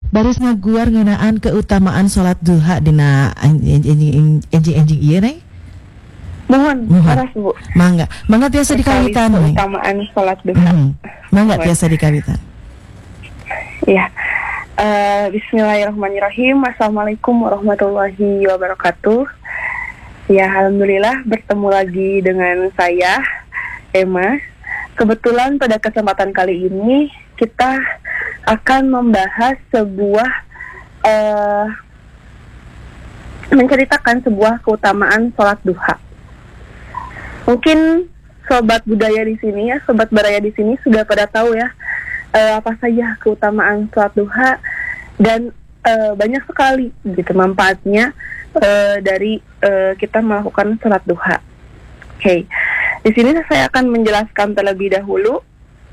baris ngaguar ngeunaan keutamaan sholat duha dina enjing ieu nih. Mohon. Paras Bu. Mangga tiasa dikawitan. Keutamaan sholat duha. Mangga tiasa dikawitan. Ya. Bismillahirrahmanirrahim. Assalamualaikum warahmatullahi wabarakatuh. Ya, alhamdulillah bertemu lagi dengan saya, Emma. Kebetulan pada kesempatan kali ini kita akan membahas menceritakan sebuah keutamaan sholat duha. Mungkin sobat budaya di sini ya, sobat baraya di sini sudah pada tahu ya apa saja keutamaan sholat duha dan banyak sekali gitu manfaatnya dari kita melakukan sholat duha. Oke. Di sini saya akan menjelaskan terlebih dahulu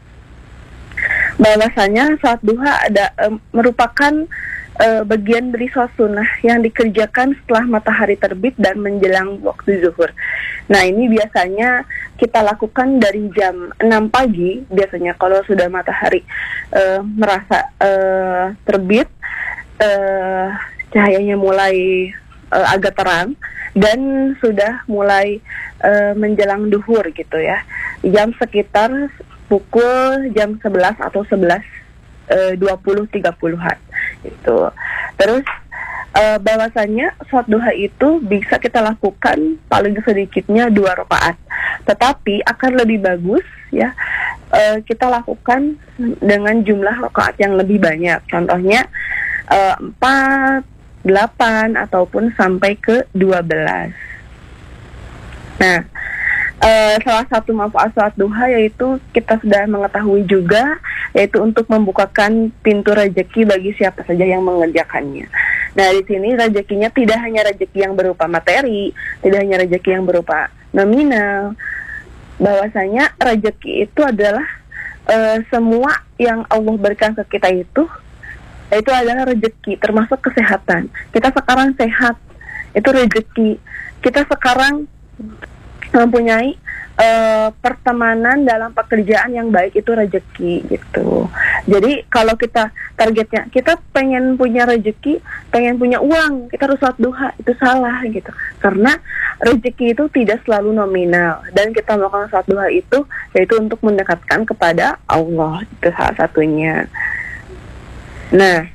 bahwasanya sholat duha merupakan bagian dari sholat sunnah yang dikerjakan setelah matahari terbit dan menjelang waktu zuhur. Nah, ini biasanya kita lakukan dari jam 6 pagi, biasanya kalau sudah matahari merasa terbit, cahayanya mulai agak terang dan sudah mulai menjelang duhur gitu ya. Jam sekitar pukul jam 11 atau 11:20-30-an gitu. Terus bahwasanya sholat duha itu bisa kita lakukan paling sedikitnya 2 rakaat. Tetapi akan lebih bagus ya kita lakukan dengan jumlah rakaat yang lebih banyak. Contohnya 4, 8 ataupun sampai ke 12. Nah, salah satu manfaat sholat duha yaitu kita sudah mengetahui juga, yaitu untuk membukakan pintu rezeki bagi siapa saja yang mengerjakannya. Nah, di sini rezekinya tidak hanya rezeki yang berupa materi, tidak hanya rezeki yang berupa nominal. Bahwasanya rezeki itu adalah semua yang Allah berikan ke kita itu adalah rezeki, termasuk kesehatan. Kita sekarang sehat, itu rezeki. Kita sekarang mempunyai pertemanan dalam pekerjaan yang baik, itu rezeki gitu. Jadi kalau kita targetnya kita pengen punya rezeki, pengen punya uang, kita harus sholat duha, itu salah gitu. Karena rezeki itu tidak selalu nominal dan kita melakukan sholat duha itu yaitu untuk mendekatkan kepada Allah, itu salah satunya. Nah,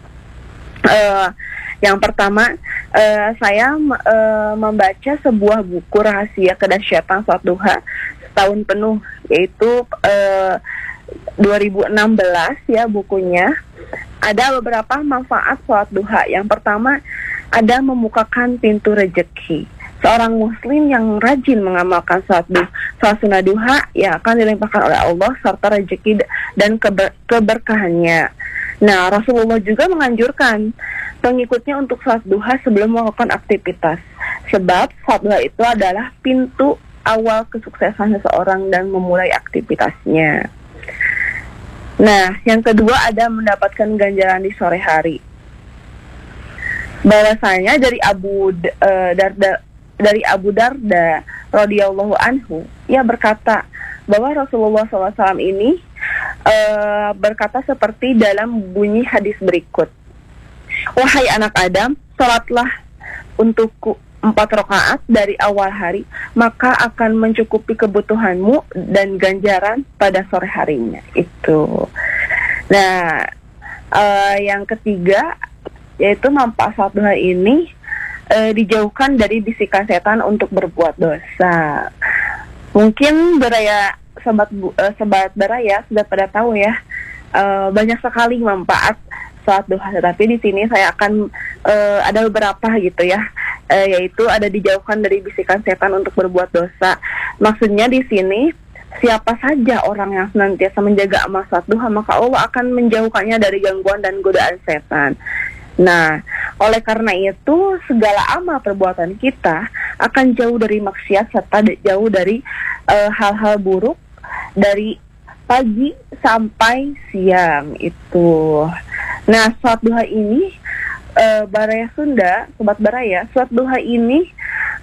yang pertama saya membaca sebuah buku rahasia kedahsyatan sholat duha setahun penuh, yaitu 2016 ya bukunya. Ada beberapa manfaat sholat duha. Yang pertama, ada membukakan pintu rezeki. Seorang muslim yang rajin mengamalkan sholat sunnah duha ya akan dilimpahkan oleh Allah serta rezeki dan keberkahannya. Nah, Rasulullah juga menganjurkan pengikutnya untuk sholat duha sebelum melakukan aktivitas. Sebab sholat duha itu adalah pintu awal kesuksesan seseorang dan memulai aktivitasnya. Nah, yang kedua ada mendapatkan ganjaran di sore hari. Bahwasanya dari Abu Darda radhiyallahu anhu, ia berkata bahwa Rasulullah SAW ini berkata seperti dalam bunyi hadis berikut. Wahai anak Adam, sholatlah untukku 4 rakaat dari awal hari, maka akan mencukupi kebutuhanmu dan ganjaran pada sore harinya. Itu. Nah, yang ketiga yaitu manfaat sholat duha ini dijauhkan dari bisikan setan untuk berbuat dosa. Mungkin sobat baraya sudah pada tahu ya, banyak sekali manfaat sholat duha, tetapi di sini saya akan ada beberapa gitu ya, yaitu ada dijauhkan dari bisikan setan untuk berbuat dosa. Maksudnya di sini siapa saja orang yang senantiasa menjaga amal sholat duha, maka Allah akan menjauhkannya dari gangguan dan godaan setan. Nah, oleh karena itu segala amal perbuatan kita akan jauh dari maksiat serta jauh dari hal-hal buruk dari pagi sampai siang itu. Nah, sholat duha ini Baraya Sunda, sobat Baraya, sholat duha ini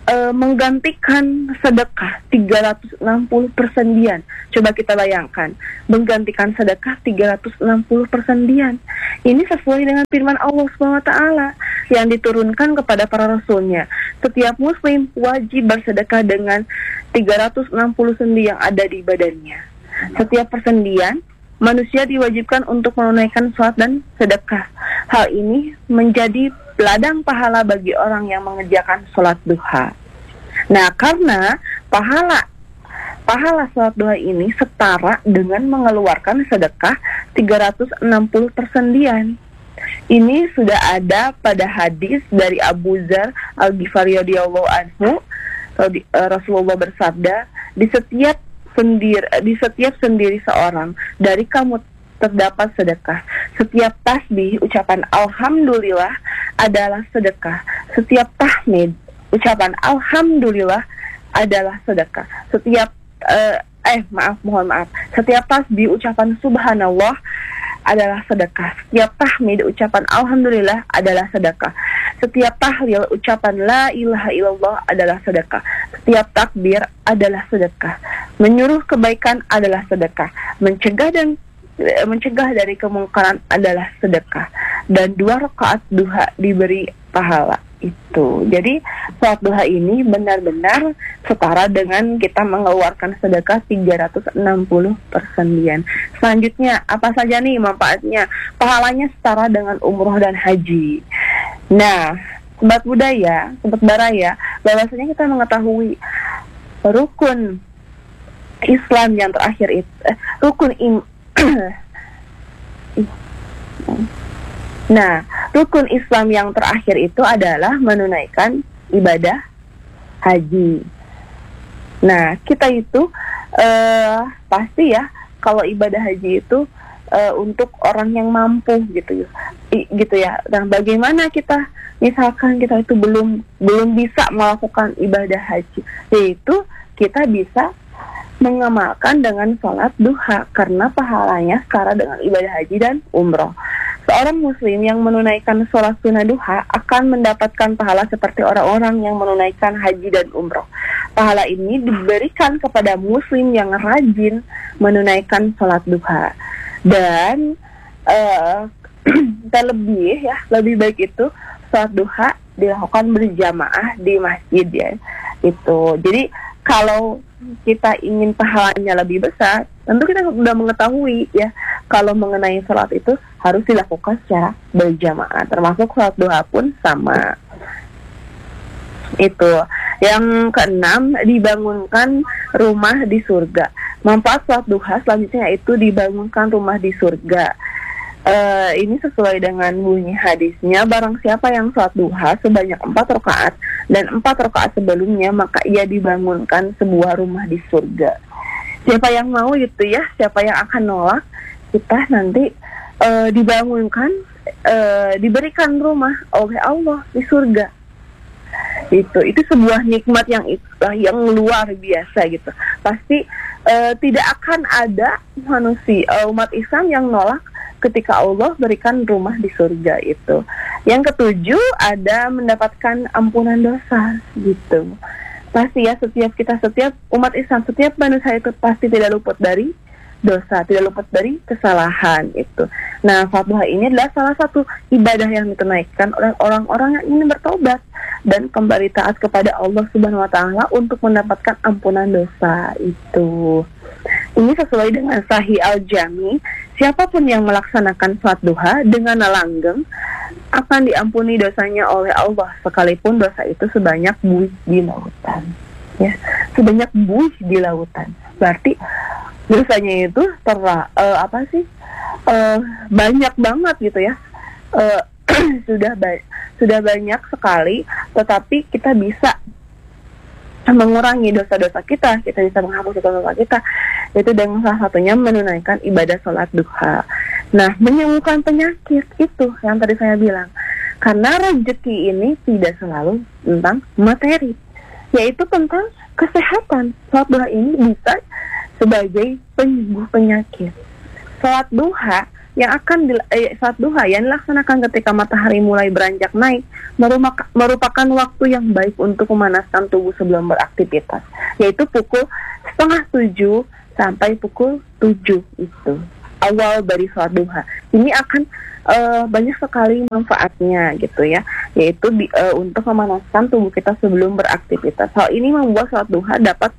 menggantikan sedekah 360 persendian. Coba kita bayangkan, menggantikan sedekah 360 persendian. Ini sesuai dengan firman Allah SWT yang diturunkan kepada para rasulnya. Setiap muslim wajib bersedekah dengan 360 sendi yang ada di badannya. Setiap persendian, manusia diwajibkan untuk menunaikan sholat dan sedekah. Hal ini menjadi ladang pahala bagi orang yang mengerjakan sholat duha. Nah, karena pahala sholat duha ini setara dengan mengeluarkan sedekah 360 persendian. Ini sudah ada pada hadis dari Abu Dzar Al-Ghifari radhiyallahu anhu. Rasulullah bersabda, di setiap sendiri seorang dari kamu terdapat sedekah. Setiap tasbih ucapan alhamdulillah adalah sedekah. Setiap tahmid ucapan alhamdulillah adalah sedekah. Setiap Setiap tasbih ucapan subhanallah adalah sedekah. Setiap tahmid ucapan alhamdulillah adalah sedekah. Setiap tahlil ucapan la ilaha illallah adalah sedekah. Setiap takbir adalah sedekah. Menyuruh kebaikan adalah sedekah. Mencegah dari kemungkaran adalah sedekah. Dan 2 rakaat duha diberi pahala itu. Jadi sholat duha ini benar-benar setara dengan kita mengeluarkan sedekah 360 persendian. Selanjutnya, apa saja nih manfaatnya? Pahalanya setara dengan umroh dan haji. Nah, sobat budaya, sobat baraya, bahwasanya kita mengetahui rukun Islam yang terakhir itu, Nah, rukun Islam yang terakhir itu adalah menunaikan ibadah haji. Nah, kita itu pasti ya, kalau ibadah haji itu untuk orang yang mampu gitu ya. Nah, bagaimana kita, misalkan kita itu belum bisa melakukan ibadah haji, yaitu kita bisa mengamalkan dengan sholat duha, karena pahalanya setara dengan ibadah haji dan umroh. Seorang muslim yang menunaikan sholat sunnah duha akan mendapatkan pahala seperti orang-orang yang menunaikan haji dan umroh. Pahala ini diberikan kepada muslim yang rajin menunaikan sholat duha. Dan lebih baik itu sholat duha dilakukan berjamaah di masjid ya. Itu. Jadi kalau kita ingin pahalanya lebih besar, tentu kita sudah mengetahui ya, kalau mengenai sholat itu harus dilakukan secara berjamaah, termasuk sholat duha pun sama. Itu. Yang keenam, dibangunkan rumah di surga. Manfaat sholat duha selanjutnya itu dibangunkan rumah di surga. Ini sesuai dengan bunyi hadisnya, barang siapa yang sholat duha sebanyak 4 rakaat dan 4 rakaat sebelumnya, maka ia dibangunkan sebuah rumah di surga. Siapa yang mau gitu ya, siapa yang akan nolak, kita nanti diberikan rumah oleh Allah di surga. Itu sebuah nikmat yang luar biasa gitu. Pasti tidak akan ada umat Islam yang nolak ketika Allah berikan rumah di surga itu. Yang ketujuh, ada mendapatkan ampunan dosa gitu. Pasti ya, setiap umat Islam, setiap manusia itu pasti tidak luput dari dosa, tidak luput dari kesalahan itu. Nah, sholat duha ini adalah salah satu ibadah yang ditunaikan oleh orang-orang yang ingin bertobat dan kembali taat kepada Allah Subhanahu wa taala untuk mendapatkan ampunan dosa itu. Ini sesuai dengan Sahih Al-Jami, siapapun yang melaksanakan sholat duha dengan langgeng akan diampuni dosanya oleh Allah, sekalipun dosa itu sebanyak buih di lautan. Ya, sebanyak buih di lautan. Berarti dosanya itu banyak banget gitu ya. Sudah banyak sekali, tetapi kita bisa mengurangi dosa-dosa kita bisa menghapus dosa-dosa kita, yaitu dengan salah satunya menunaikan ibadah sholat duha. Nah, menyembuhkan penyakit itu yang tadi saya bilang, karena rezeki ini tidak selalu tentang materi, yaitu tentang kesehatan. Sholat duha ini bisa sebagai penyembuh penyakit. Sholat duha yang akan salat duha yang dilaksanakan ketika matahari mulai beranjak naik merupakan waktu yang baik untuk memanaskan tubuh sebelum beraktivitas, yaitu pukul 6:30 sampai pukul 7 itu awal dari salat duha. Ini akan banyak sekali manfaatnya gitu ya, yaitu untuk memanaskan tubuh kita sebelum beraktivitas. Hal ini membuat salat duha dapat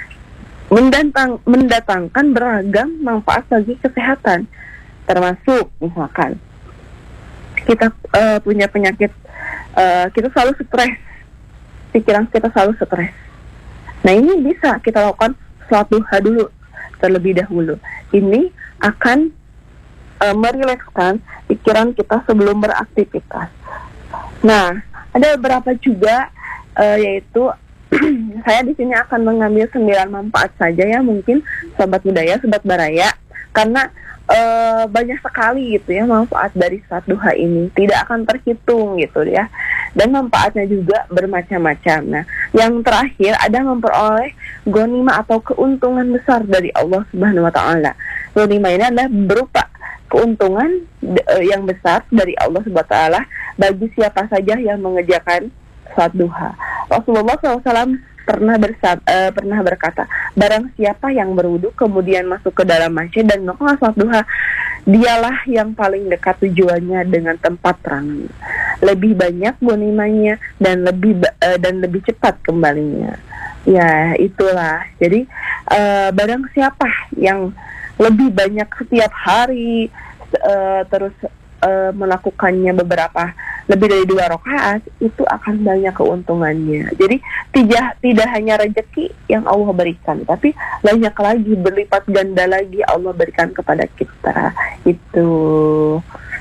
mendatangkan beragam manfaat bagi kesehatan, termasuk misalkan kita punya penyakit, kita selalu stres, pikiran kita selalu stres. Nah, ini bisa kita lakukan salat duha dulu terlebih dahulu. Ini akan merilekskan pikiran kita sebelum beraktivitas. Nah, ada beberapa juga yaitu saya di sini akan mengambil 9 manfaat saja ya, mungkin sobat budaya, sobat baraya, karena banyak sekali gitu ya manfaat dari salat duha ini, tidak akan terhitung gitu ya, dan manfaatnya juga bermacam-macam. Nah, yang terakhir ada memperoleh ghanimah atau keuntungan besar dari Allah Subhanahu wa taala. Ghanimah ini adalah berupa keuntungan yang besar dari Allah Subhanahu wa taala bagi siapa saja yang mengerjakan salat duha. Rasulullah SAW pernah berkata, barang siapa yang berwudu kemudian masuk ke dalam masjid dan melakukan salat duha, dialah yang paling dekat tujuannya dengan tempat terang, lebih banyak ghanimahnya dan lebih cepat kembalinya. Ya, itulah. Jadi barang siapa yang lebih banyak setiap hari terus melakukannya lebih dari 2 rakaat, itu akan banyak keuntungannya. Jadi tidak hanya rezeki yang Allah berikan, tapi banyak lagi, berlipat ganda lagi Allah berikan kepada kita. Itu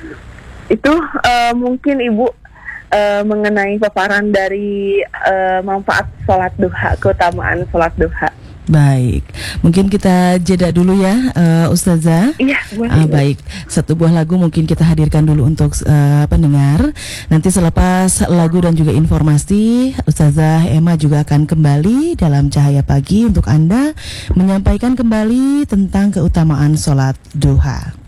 mungkin Ibu mengenai paparan dari manfaat sholat duha, keutamaan sholat duha. Baik, mungkin kita jeda dulu ya, Ustazah. Iya, boleh. Baik, satu buah lagu mungkin kita hadirkan dulu untuk pendengar. Nanti selepas lagu dan juga informasi, Ustazah Emma juga akan kembali dalam Cahaya Pagi untuk Anda menyampaikan kembali tentang keutamaan sholat duha.